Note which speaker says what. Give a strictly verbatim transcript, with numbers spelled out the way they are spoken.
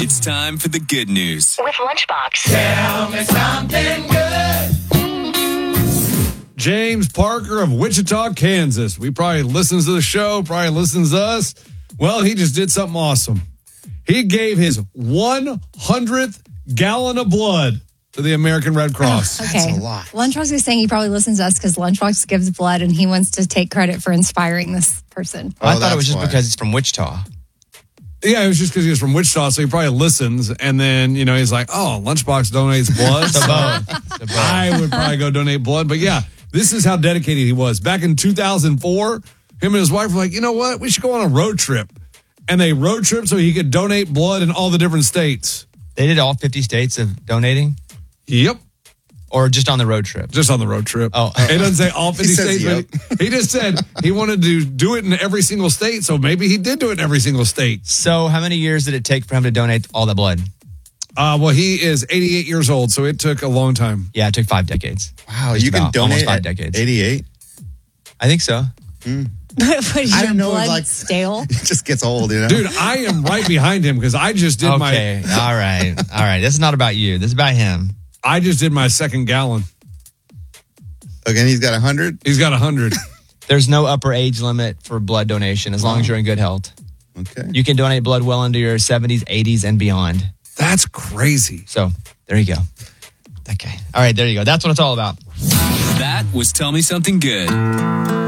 Speaker 1: It's time for the good news
Speaker 2: with Lunchbox.
Speaker 3: Tell me something good.
Speaker 4: James Parker of Wichita, Kansas. We probably listens to the show, probably listens to us. Well, he just did something awesome. He gave his one hundredth gallon of blood to the American Red Cross.
Speaker 5: Okay.
Speaker 6: That's a lot.
Speaker 5: Lunchbox is saying he probably listens to us because Lunchbox gives blood and he wants to take credit for inspiring this person.
Speaker 6: Oh,
Speaker 7: I thought it was
Speaker 6: that's
Speaker 7: just
Speaker 6: why.
Speaker 7: because it's from Wichita.
Speaker 4: Yeah, it was just because he was from Wichita, so he probably listens. And then, you know, he's like, oh, Lunchbox donates blood.
Speaker 7: So
Speaker 4: so
Speaker 7: both. So both.
Speaker 4: I would probably go donate blood. But yeah, this is how dedicated he was. Back in two thousand four, him and his wife were like, you know what? We should go on a road trip. And they road trip so he could donate blood in all the different states.
Speaker 7: They did all fifty states of donating?
Speaker 4: Yep.
Speaker 7: Or just on the road trip?
Speaker 4: Just on the road trip.
Speaker 7: Oh.
Speaker 4: It doesn't say all fifty
Speaker 6: He says
Speaker 4: states, but he just said he wanted to do it in every single state. So maybe he did do it in every single state.
Speaker 7: So how many years did it take for him to donate all that blood?
Speaker 4: Uh, well, he is eighty-eight years old, so it took a long time.
Speaker 7: Yeah, it took five decades.
Speaker 6: Wow,
Speaker 7: Just
Speaker 6: you can
Speaker 7: about,
Speaker 6: donate
Speaker 7: almost five
Speaker 6: at
Speaker 7: decades.
Speaker 6: eighty-eight?
Speaker 7: I think so.
Speaker 5: What is
Speaker 6: I
Speaker 5: your
Speaker 6: don't know,
Speaker 5: blood
Speaker 6: like-
Speaker 5: stale?
Speaker 6: It just gets old, you know?
Speaker 4: Dude, I am right behind him because I just did
Speaker 7: Okay,
Speaker 4: my
Speaker 7: all right, all right. This is not about you. This is about him.
Speaker 4: I just did my second gallon.
Speaker 6: Okay, and he's got one hundred?
Speaker 4: He's got a hundred.
Speaker 7: There's no upper age limit for blood donation as long as you're in good health.
Speaker 6: Okay.
Speaker 7: You can donate blood well into your seventies, eighties, and beyond.
Speaker 4: That's crazy.
Speaker 7: So there you go. Okay. All right, there you go. That's what it's all about.
Speaker 1: That was Tell Me Something Good.